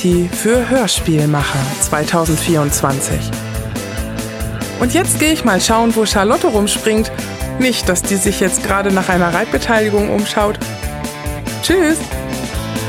Reality für Hörspielmacher 2024. Und jetzt gehe ich mal schauen, wo Charlotte rumspringt. Nicht, dass die sich jetzt gerade nach einer Reitbeteiligung umschaut. Tschüss!